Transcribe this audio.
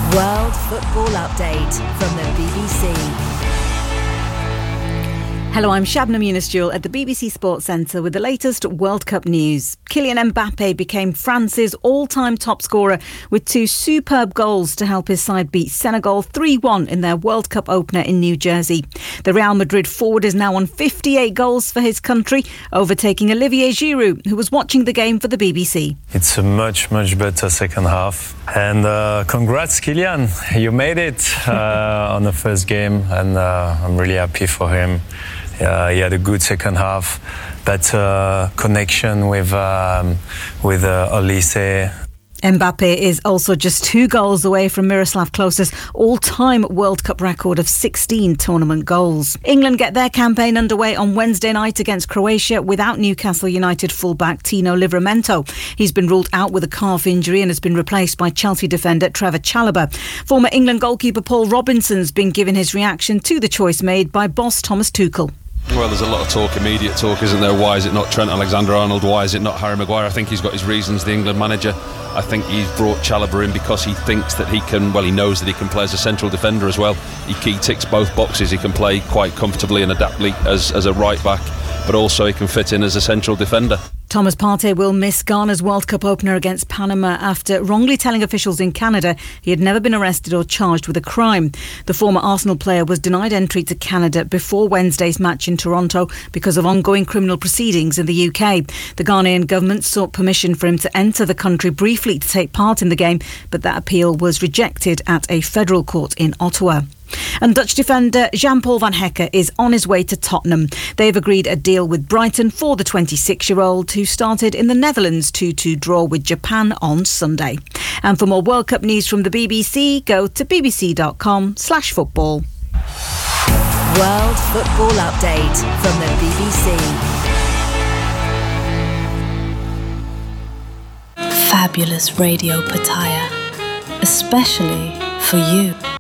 World Football Update from the BBC. Hello, I'm Shabnam Yunus-Jewel at the BBC Sports Centre with the latest World Cup news. Kylian Mbappe became France's all-time top scorer with two superb goals to help his side beat Senegal 3-1 in their World Cup opener in New Jersey. The Real Madrid forward is now on 58 goals for his country, overtaking Olivier Giroud, who was watching the game for the BBC. It's a much better second half. And congrats, Kylian. You made it on the first game, and I'm really happy for him. He had a good second half, better connection with Olise. Mbappe is also just 2 goals away from Miroslav Klose's all-time World Cup record of 16 tournament goals. England get their campaign underway on Wednesday night against Croatia without Newcastle United fullback Tino Livramento. He's been ruled out with a calf injury and has been replaced by Chelsea defender Trevor Chalobah. Former England goalkeeper Paul Robinson's been given his reaction to the choice made by boss Thomas Tuchel. Well, there's a lot of talk, immediate talk, isn't there? Why is it not Trent Alexander-Arnold? Why is it not Harry Maguire? I think he's got his reasons, the England manager. I think he's brought Chalobah in because he thinks that he knows that he can play as a central defender as well. He ticks both boxes. He can play quite comfortably and adaptably as a right back, but also he can fit in as a central defender. Thomas Partey will miss Ghana's World Cup opener against Panama after wrongly telling officials in Canada he had never been arrested or charged with a crime. The former Arsenal player was denied entry to Canada before Wednesday's match in Toronto because of ongoing criminal proceedings in the UK. The Ghanaian government sought permission for him to enter the country briefly to take part in the game, but that appeal was rejected at a federal court in Ottawa. And Dutch defender Jan-Paul van Hecke is on his way to Tottenham. They've agreed a deal with Brighton for the 26-year-old who started in the Netherlands' 2-2 draw with Japan on Sunday. And for more World Cup news from the BBC, go to bbc.com/football. World Football Update from the BBC. Fabulous Radio Pattaya, especially for you.